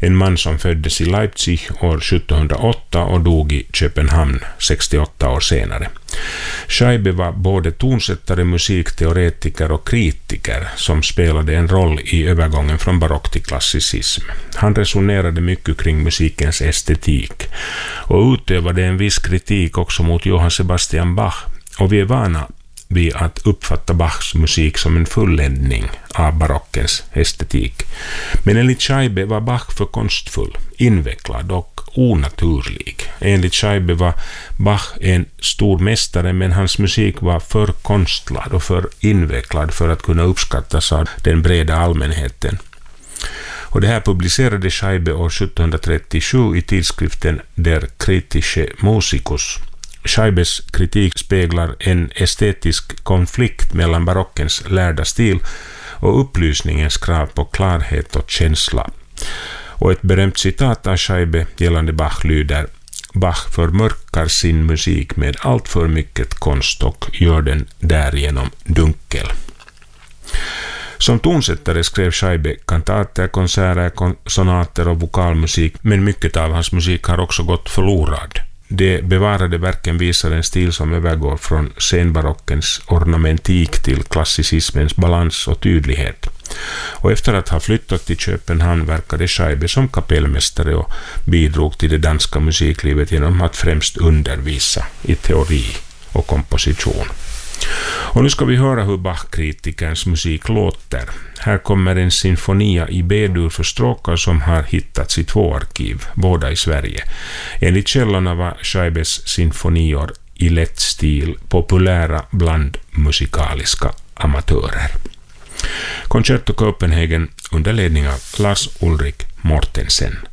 en man som föddes i Leipzig år 1708 och dog i Köpenhamn 68 år senare. Scheibe var både tonsättare, musikteoretiker och kritiker som spelade en roll i övergången från barock till klassicism. Han resonerade mycket kring musikens estetik och utövade en viss kritik också mot Johann Sebastian Bach, och vi är vana vid att uppfatta Bachs musik som en fulländning av barockens estetik. Men enligt Scheibe var Bach för konstfull, invecklad och onaturlig. Enligt Scheibe var Bach en stor mästare, men hans musik var för konstlad och för invecklad för att kunna uppskattas av den breda allmänheten. Och det här publicerade Scheibe år 1737 i tidskriften Der Kritische Musikus. Scheibes kritik speglar en estetisk konflikt mellan barockens lärda stil och upplysningens krav på klarhet och känsla. Och ett berömt citat av Scheibe gällande Bach lyder: Bach förmörkar sin musik med allt för mycket konst och gör den därigenom dunkel. Som tonsättare skrev Scheibe kantater, konserter, sonater och vokalmusik, men mycket av hans musik har också gått förlorad. De bevarade verken visar en stil som övergår från senbarockens ornamentik till klassicismens balans och tydlighet. Och efter att ha flyttat till Köpenhamn verkade Scheibe som kapellmästare och bidrog till det danska musiklivet genom att främst undervisa i teori och komposition. Och nu ska vi höra hur Bach-kritikerns musik låter. Här kommer en sinfonia i B-dur för stråkar som har hittats i 2 arkiv, båda i Sverige. Enligt källorna var Scheibes sinfonior i lätt stil populära bland musikaliska amatörer. Concerto Copenhagen under ledning av Lars Ulrik Mortensen.